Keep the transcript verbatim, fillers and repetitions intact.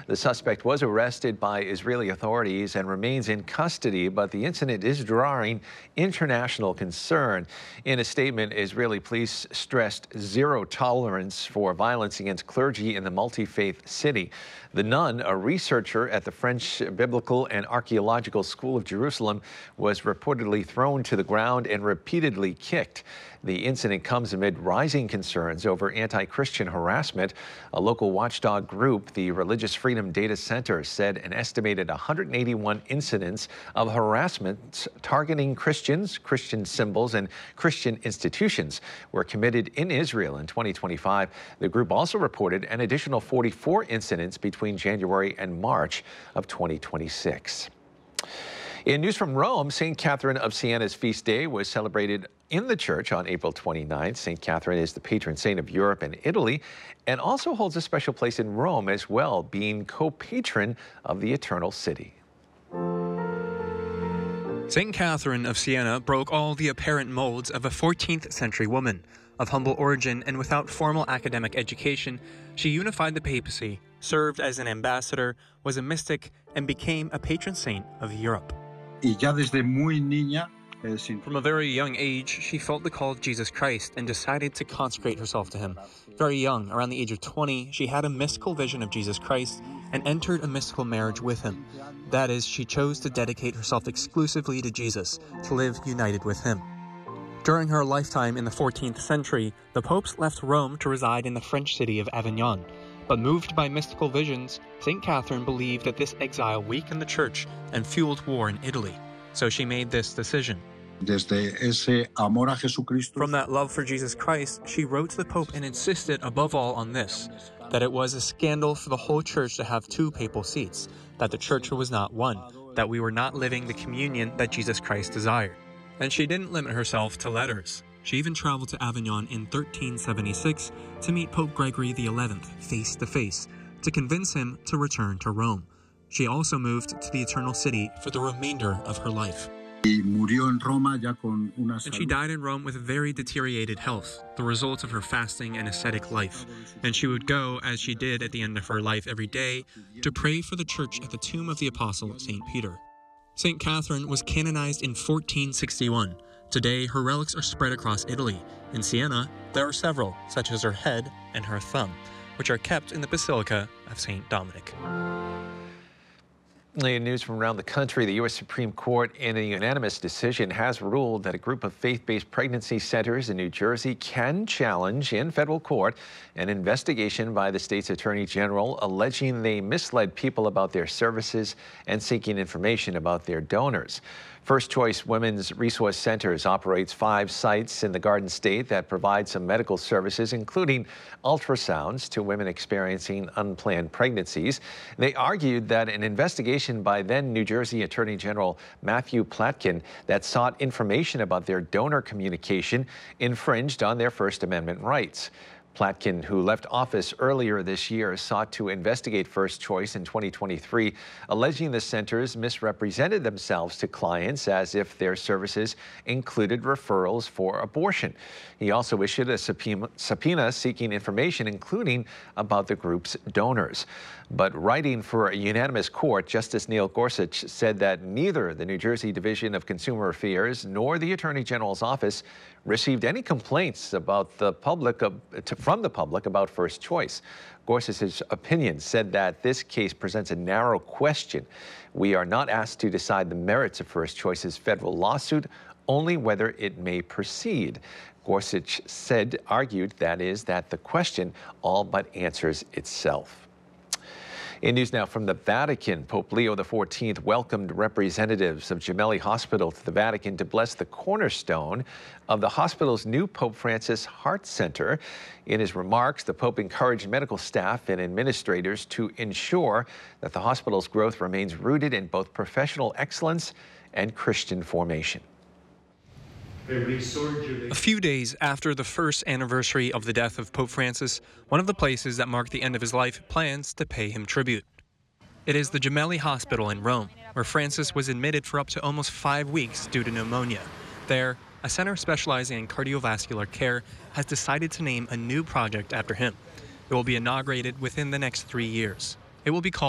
The suspect was arrested by Israeli authorities and remains in custody, but the incident is drawing international concern. In a statement, Israeli police stressed zero tolerance for violence against clergy in the multi-faith city. The nun, a researcher at the French Biblical and Archaeological School of Jerusalem, was reportedly thrown to the ground and repeatedly kicked. The incident comes amid rising concerns over anti-Christian harassment. A local watchdog group, the Religious Freedom Data Center, said an estimated one hundred eighty-one incidents of harassment targeting Christians, Christian symbols, and Christian institutions were committed in Israel in twenty twenty-five. The group also reported an additional forty-four incidents between January and March of twenty twenty-six. In news from Rome, Saint Catherine of Siena's feast day was celebrated in the church on April twenty-ninth. Saint Catherine is the patron saint of Europe and Italy, and also holds a special place in Rome as well, being co-patron of the Eternal City. Saint Catherine of Siena broke all the apparent molds of a fourteenth century woman. Of humble origin and without formal academic education, she unified the papacy, served as an ambassador, was a mystic, and became a patron saint of Europe. From a very young age, she felt the call of Jesus Christ and decided to consecrate herself to him. Very young, around the age of twenty, she had a mystical vision of Jesus Christ and entered a mystical marriage with him. That is, she chose to dedicate herself exclusively to Jesus, to live united with him. During her lifetime in the fourteenth century, the popes left Rome to reside in the French city of Avignon. But moved by mystical visions, Saint Catherine believed that this exile weakened the church and fueled war in Italy. So she made this decision. From that love for Jesus Christ, she wrote to the Pope and insisted above all on this, that it was a scandal for the whole church to have two papal seats, that the church was not one, that we were not living the communion that Jesus Christ desired. And she didn't limit herself to letters. She even traveled to Avignon in thirteen seventy-six to meet Pope Gregory the eleventh face to face, to convince him to return to Rome. She also moved to the Eternal City for the remainder of her life. And she died in Rome with very deteriorated health, the result of her fasting and ascetic life. And she would go, as she did at the end of her life every day, to pray for the church at the tomb of the apostle Saint Peter. Saint Catherine was canonized in fourteen sixty-one. Today, her relics are spread across Italy. In Siena, there are several, such as her head and her thumb, which are kept in the Basilica of Saint Dominic. In news from around the country, the U S Supreme Court, in a unanimous decision, has ruled that a group of faith-based pregnancy centers in New Jersey can challenge in federal court an investigation by the state's attorney general alleging they misled people about their services and seeking information about their donors. First Choice Women's Resource Centers operates five sites in the Garden State that provide some medical services, including ultrasounds to women experiencing unplanned pregnancies. They argued that an investigation by then New Jersey Attorney General Matthew Platkin that sought information about their donor communication infringed on their First Amendment rights. Platkin, who left office earlier this year, sought to investigate First Choice in twenty twenty-three, alleging the centers misrepresented themselves to clients as if their services included referrals for abortion. He also issued a subpoena, subpoena seeking information, including about the group's donors. But writing for a unanimous court, Justice Neil Gorsuch said that neither the New Jersey Division of Consumer Affairs nor the Attorney General's office received any complaints about the public uh, to, from the public about First Choice. Gorsuch's opinion said that this case presents a narrow question. We are not asked to decide the merits of First Choice's federal lawsuit, only whether it may proceed. Gorsuch said, argued, that is, that the question all but answers itself. In news now from the Vatican, Pope Leo the fourteenth welcomed representatives of Gemelli Hospital to the Vatican to bless the cornerstone of the hospital's new Pope Francis Heart Center. In his remarks, the Pope encouraged medical staff and administrators to ensure that the hospital's growth remains rooted in both professional excellence and Christian formation. A few days after the first anniversary of the death of Pope Francis, one of the places that marked the end of his life plans to pay him tribute. It is the Gemelli Hospital in Rome, where Francis was admitted for up to almost five weeks due to pneumonia. There, a center specializing in cardiovascular care has decided to name a new project after him. It will be inaugurated within the next three years. It will be called